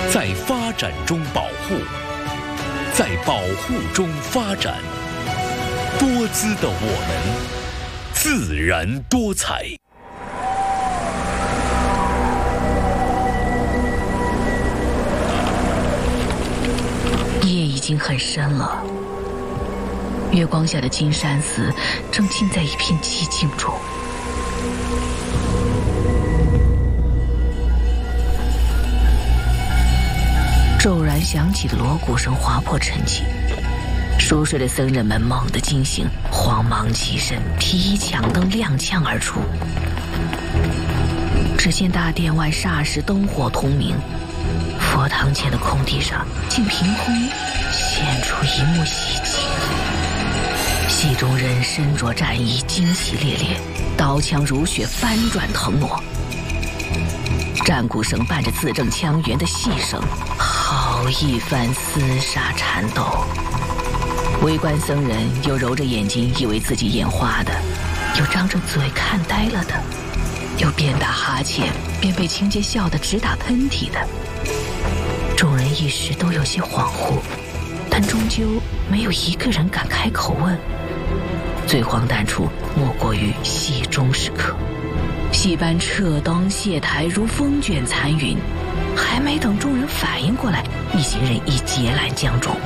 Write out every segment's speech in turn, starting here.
在发展中保护，在保护中发展。多姿的我们，自然多彩。 夜已经很深了，月光下的金山寺正浸在一片寂静中。骤然响起的锣鼓声划破沉寂，熟睡的僧人们猛地惊醒，慌忙起身，提衣抢灯，踉跄而出。只见大殿外霎时灯火通明，佛堂前的空地上竟凭空现出一幕戏景。戏中人身着战衣，旌旗猎猎，刀枪如雪，翻转腾挪。战鼓声伴着字正腔圆的戏声，好一番厮杀缠斗。围观僧人有揉着眼睛以为自己眼花的，有张着嘴看呆了的，有边打哈欠边被情节笑得直打喷嚏的。众人一时都有些恍惚，但终究没有一个人敢开口问。最荒诞处莫过于戏中时刻，戏班撤灯卸台如风卷残云，还没等众人反应过来，一行人已截拦江中。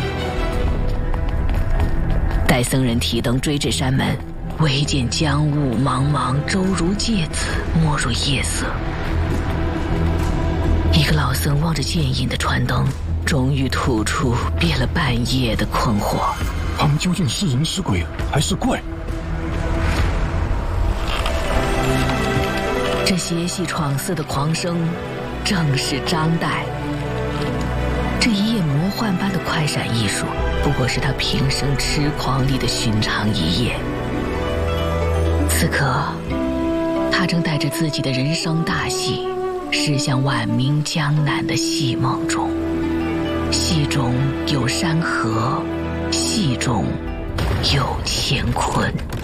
待僧人提灯追至山门，唯见江雾茫茫，周如芥子，没入夜色。一个老僧望着渐隐的船灯，终于吐出憋了半夜的困惑： 他们究竟是人是鬼还是怪？ 这邪戏闯寺的狂声正是张岱。这一夜魔幻般的快闪艺术，不过是他平生痴狂里的寻常一夜。此刻他正带着自己的人生大戏驶向晚明江南的戏梦中。戏中有山河，戏中有乾坤。